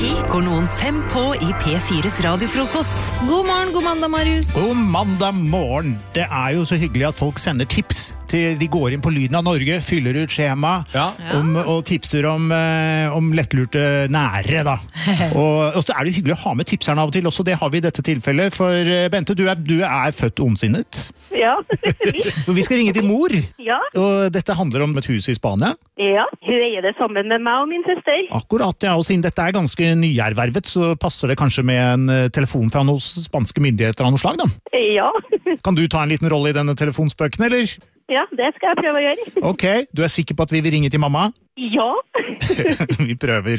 tid går noen 5 på i P4s radiofrokost. God mandag, Marius. God mandag morgen. Det jo så hyggelig at folk sender tips til de går inn på Lyden av Norge, fyller ut skjema og tipser om lettlurte nære da. og så det hyggelig å ha med tipserne av og til også, det har vi i dette tilfellet, for Bente, du født ondsinnet. Ja, Vi skal ringe din mor, ja. Og dette handler om et hus i Spania. Ja, hun eier det sammen med meg og min søster. Akkurat, ja, og siden dette ganske nyervervet, så passer det kanskje med en telefon fra noen spanske myndigheter av noe slag, da? Ja. Kan du ta en liten rolle i denne telefonspøken, eller? Ja, det skal jeg prøve å gjøre. Ok, du sikker på at vi vil ringe til mamma? Ja. Vi prøver.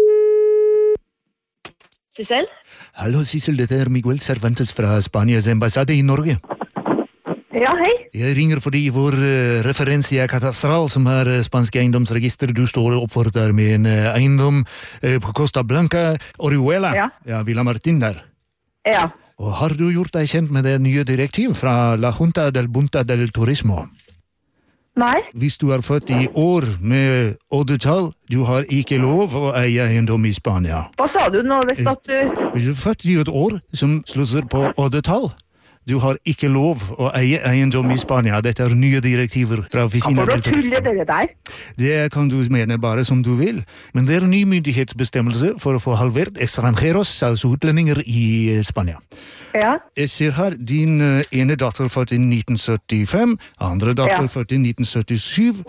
Sissel? Hallo Sissel, dette Miguel Cervantes fra Spanias ambassade i Norge. Ja, hei. Jeg ringer fordi vår referensie Katastral, som spanske eiendomsregister, du står oppført der med en eiendom på Costa Blanca, Orihuela. Ja, Villa Martin der. Ja. Og har du gjort deg kjent med det nye direktiv fra La Junta del Bunta del Turismo? Nei. Hvis du født i år med oddetall, du har ikke lov å eie eiendom i Spania. Hva sa du nå, hvis at du... Hvis du født i et år som slutter på oddetall, du har ikke lov å eie eiendom i Spania. Dette nye direktiver fra Oficina. Kan du tulle dere der? Det kan du mene bare som du vil. Men det ny myndighetsbestemmelse for å få halvert extranjeros, altså utlendinger i Spania. Ja. Jeg ser her, din ene datter født i 1975, andre datter født i 1977,